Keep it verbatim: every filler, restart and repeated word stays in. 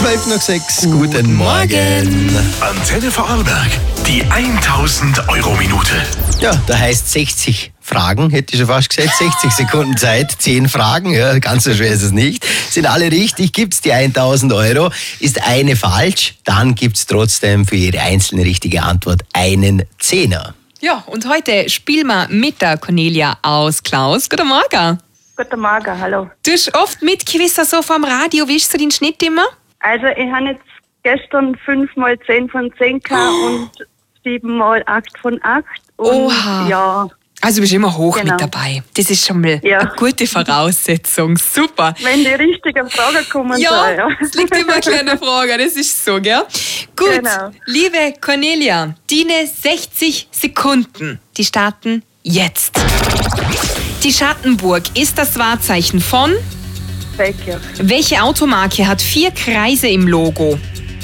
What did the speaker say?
zwölf nach sechs. Guten Morgen. Antenne Vorarlberg, die tausend Euro Minute. Ja, da heißt sechzig Fragen, hätte ich schon fast gesagt. sechzig Sekunden Zeit, zehn Fragen. Ja, ganz so schwer ist es nicht. Sind alle richtig, gibt's die tausend Euro. Ist eine falsch, dann gibt's trotzdem für jede einzelne richtige Antwort einen Zehner. Ja, und heute spielen wir mit der Cornelia aus Klaus. Guten Morgen. Guten Morgen, hallo. Du hast oft mitgewissen, so vom Radio. Wie ist so dein Schnitt immer? Also ich habe jetzt gestern fünf mal zehn von zehn gehabt Oh. und sieben mal acht von acht. Und Oha. ja, Also du bist immer hoch Genau. mit dabei. Das ist schon mal Ja. eine gute Voraussetzung. Super. wenn die richtigen Fragen kommen Ja, soll, ja. es liegt immer eine kleine Frage, das ist so, gell? Gut, Genau. liebe Cornelia, deine sechzig Sekunden, die starten jetzt. Die Schattenburg ist das Wahrzeichen von... Feldkirch. Welche Automarke hat vier Kreise im Logo?